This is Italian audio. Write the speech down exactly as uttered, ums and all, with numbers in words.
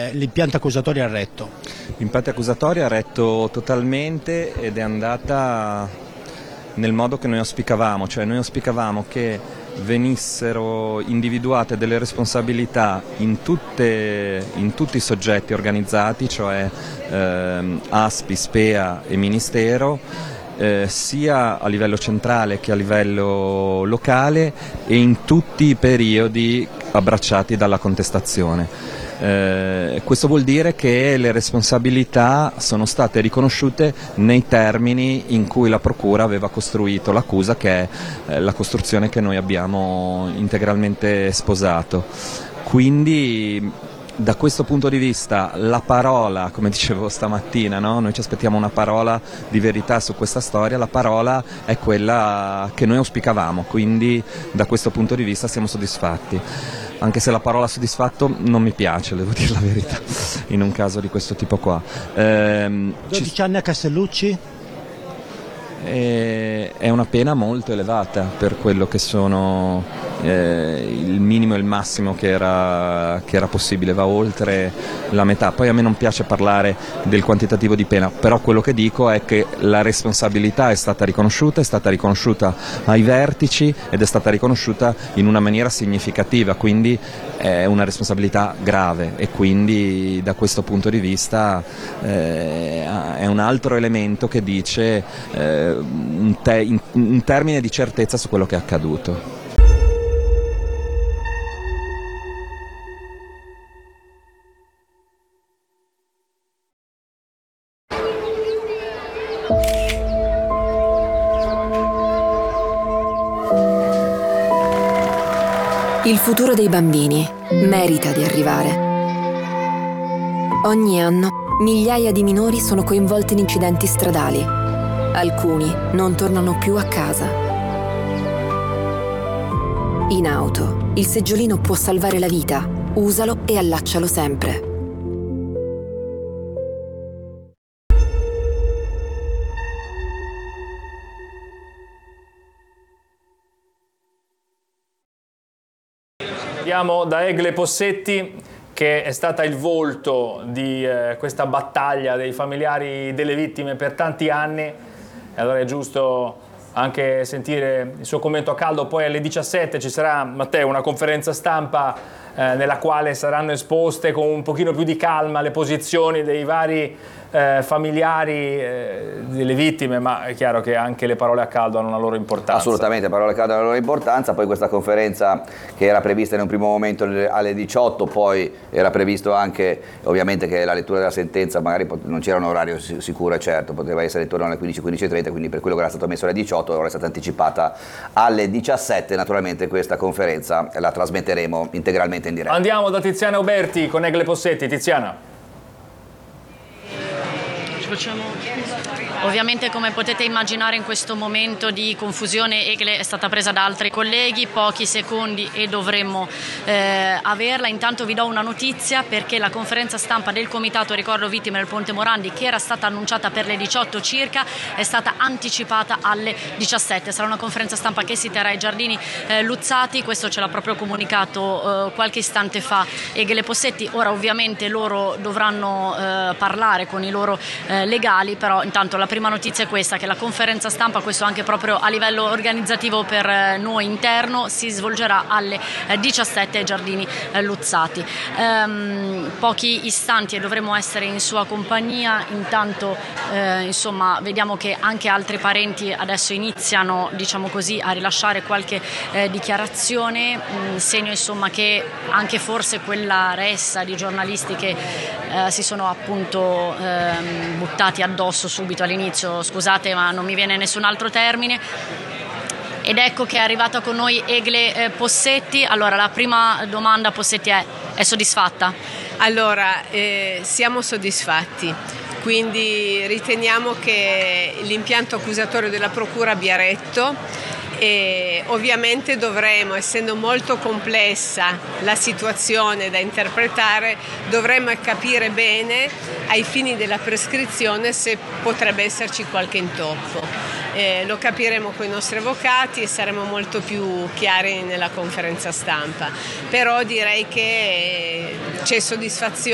eh, l'impianto accusatorio ha retto? L'impianto accusatorio ha retto totalmente ed è andata nel modo che noi auspicavamo, cioè noi auspicavamo che venissero individuate delle responsabilità in, tutte, in tutti i soggetti organizzati, cioè ehm, A S P I, SPEA e Ministero, eh, sia a livello centrale che a livello locale e in tutti i periodi abbracciati dalla contestazione. Eh, questo vuol dire che le responsabilità sono state riconosciute nei termini in cui la Procura aveva costruito l'accusa, che è eh, la costruzione che noi abbiamo integralmente sposato. Quindi da questo punto di vista la parola, come dicevo stamattina, no? Noi ci aspettiamo una parola di verità su questa storia, la parola è quella che noi auspicavamo, quindi da questo punto di vista siamo soddisfatti. Anche se la parola soddisfatto non mi piace, devo dire la verità, in un caso di questo tipo qua. Ehm, dodici ci... anni a Castellucci? Eh, è una pena molto elevata per quello che sono eh, il minimo e il massimo che era, che era possibile, va oltre la metà. Poi a me non piace parlare del quantitativo di pena, però quello che dico è che la responsabilità è stata riconosciuta, è stata riconosciuta ai vertici ed è stata riconosciuta in una maniera significativa, quindi è una responsabilità grave e quindi da questo punto di vista eh, è un altro elemento che dice eh, un, te- un termine di certezza su quello che è accaduto. Il futuro dei bambini merita di arrivare. Ogni anno migliaia di minori sono coinvolti in incidenti stradali. Alcuni non tornano più a casa. In auto, il seggiolino può salvare la vita. Usalo e allaccialo sempre. Andiamo da Egle Possetti, che è stata il volto di eh, questa battaglia dei familiari delle vittime per tanti anni, e allora è giusto anche sentire il suo commento a caldo. Poi alle diciassette ci sarà, Matteo, una conferenza stampa eh, nella quale saranno esposte con un pochino più di calma le posizioni dei vari eh, familiari eh, delle vittime, ma è chiaro che anche le parole a caldo hanno una loro importanza. Assolutamente, parole a caldo hanno una loro importanza. Poi questa conferenza, che era prevista in un primo momento alle diciotto, poi era previsto anche ovviamente che la lettura della sentenza, magari non c'era un orario sicuro e certo, poteva essere intorno alle quindici, quindici e trenta, quindi per quello che era stato messo alle diciotto ora è stata anticipata alle diciassette. Naturalmente questa conferenza la trasmetteremo integralmente in diretta. Andiamo da Tiziana Uberti con Egle Possetti. Tiziana. Ovviamente, come potete immaginare, in questo momento di confusione Egle è stata presa da altri colleghi, pochi secondi e dovremmo eh, averla. Intanto vi do una notizia, perché la conferenza stampa del Comitato Ricordo Vittime del Ponte Morandi, che era stata annunciata per le diciotto circa, è stata anticipata alle diciassette. Sarà una conferenza stampa che si terrà ai Giardini eh, Luzzati, questo ce l'ha proprio comunicato eh, qualche istante fa Egle Possetti. Ora ovviamente loro dovranno eh, parlare con i loro eh, legali, però intanto la prima notizia è questa, che la conferenza stampa, questo anche proprio a livello organizzativo per noi interno, si svolgerà alle diciassette ai Giardini Luzzati. Ehm, pochi istanti e dovremo essere in sua compagnia. Intanto eh, insomma vediamo che anche altri parenti adesso iniziano, diciamo così, a rilasciare qualche eh, dichiarazione, mh, segno insomma che anche forse quella ressa di giornalisti che eh, si sono appunto ehm, buttati addosso subito all'inizio, scusate ma non mi viene nessun altro termine. Ed ecco che è arrivata con noi Egle eh, Possetti. Allora la prima domanda, Possetti, è: è soddisfatta? Allora eh, siamo soddisfatti, quindi riteniamo che l'impianto accusatorio della Procura abbia retto. E ovviamente dovremo, essendo molto complessa la situazione da interpretare, dovremo capire bene ai fini della prescrizione se potrebbe esserci qualche intoppo. Eh, lo capiremo con i nostri avvocati e saremo molto più chiari nella conferenza stampa, però direi che c'è soddisfazione.